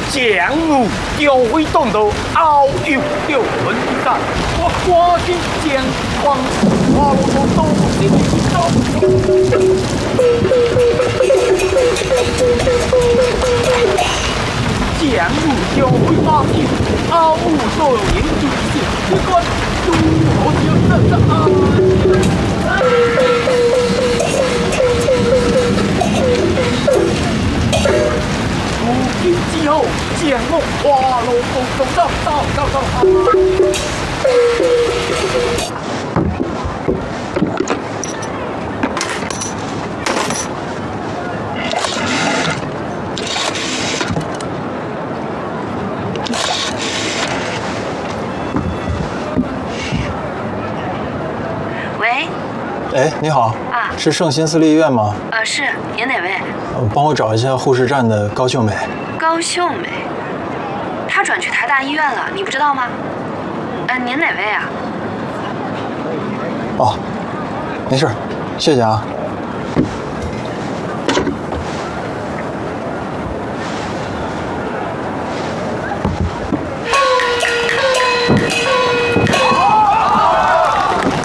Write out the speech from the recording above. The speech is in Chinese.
江湖交会当道，遨游六魂之战，我跨进江光，花落到东西之中。江湖交会发现，遨游多年之事，不管如何就这啊！如今之后，江木花落公中到。 喂。 哎，你好。 啊， 是圣心私立医院吗？ 是，您哪位？ 帮我找一下护士站的高秀美。 高秀美，她转去台大医院了，你不知道吗？您哪位啊？ 哦，没事，谢谢啊。